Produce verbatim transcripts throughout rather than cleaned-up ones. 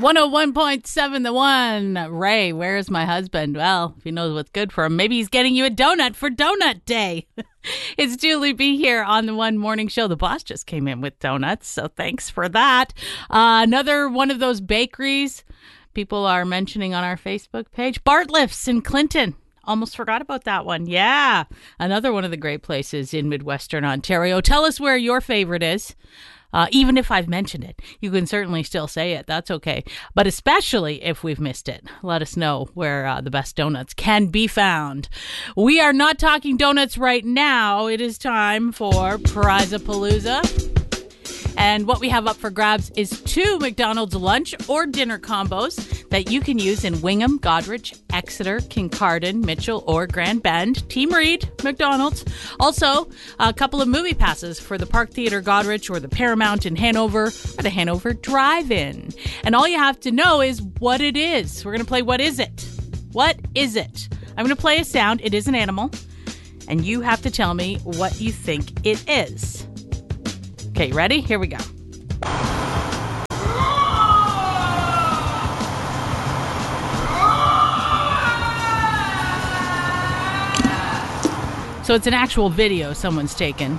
one oh one point seven The One. Ray, where's my husband? Well, if he knows what's good for him, maybe he's getting you a donut for Donut Day. It's Julie B here on the One Morning Show. The boss just came in with donuts, so thanks for that. Uh, another one of those bakeries people are mentioning on our Facebook page. Bartlett's in Clinton. Almost forgot about that one. Yeah, another one of the great places in Midwestern Ontario. Tell us where your favorite is. Uh, even if I've mentioned it, you can certainly still say it. That's okay. But especially if we've missed it, let us know where uh, the best donuts can be found. We are not talking donuts right now. It is time for Prize-a-Palooza. And what we have up for grabs is two McDonald's lunch or dinner combos that you can use in Wingham, Goderich, Exeter, Kincardine, Mitchell, or Grand Bend. Team Reed, McDonald's. Also, a couple of movie passes for the Park Theatre Goderich or the Paramount in Hanover or the Hanover Drive-In. And all you have to know is what it is. We're going to play What Is It? What is it? I'm going to play a sound. It is an animal. And you have to tell me what you think it is. Okay, ready? Here we go. So it's an actual video someone's taken.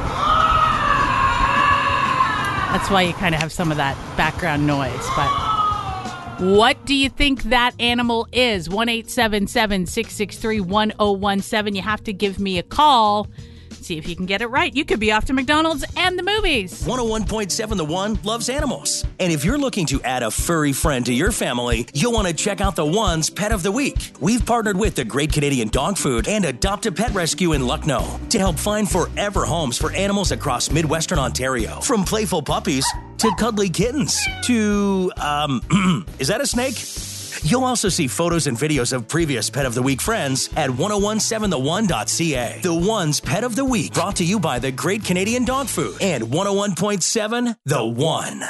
That's why you kind of have some of that background noise. But what do you think that animal is? one eight seven seven, six six three, one oh one seven. You have to give me a call. See if you can get it right. You could be off to McDonald's and the movies. one oh one point seven The One loves animals. And if you're looking to add a furry friend to your family, you'll want to check out The One's Pet of the Week. We've partnered with the Great Canadian Dog Food and Adopt a Pet Rescue in Lucknow to help find forever homes for animals across Midwestern Ontario. From playful puppies to cuddly kittens to, um, is that a snake? You'll also see photos and videos of previous Pet of the Week friends at ten seventeen the one dot c a. The One's Pet of the Week, brought to you by the Great Canadian Dog Food and one oh one point seven The One.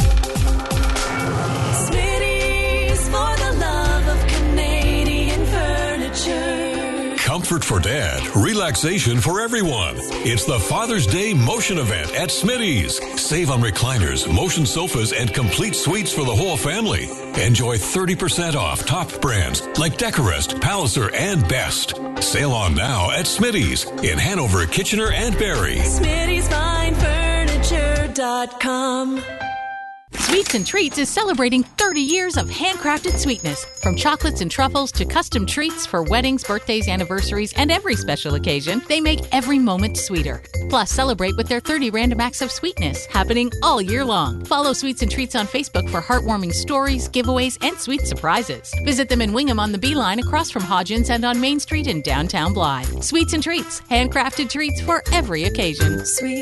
Smitty's for the love of Canadian furniture. Comfort for dad, relaxation for everyone. It's the Father's Day Motion Event at Smitty's. Save on recliners, motion sofas, and complete suites for the whole family. Enjoy thirty percent off top brands like Decorist, Palliser, and Best. Sale on now at Smitty's in Hanover, Kitchener, and Barrie. Smitty's Fine Furniture dot com. Sweets and Treats is celebrating thirty years of handcrafted sweetness. From chocolates and truffles to custom treats for weddings, birthdays, anniversaries, and every special occasion, they make every moment sweeter. Plus, celebrate with their thirty random acts of sweetness, happening all year long. Follow Sweets and Treats on Facebook for heartwarming stories, giveaways, and sweet surprises. Visit them in Wingham on the Beeline across from Hodgins and on Main Street in downtown Blythe. Sweets and Treats, handcrafted treats for every occasion. Sweet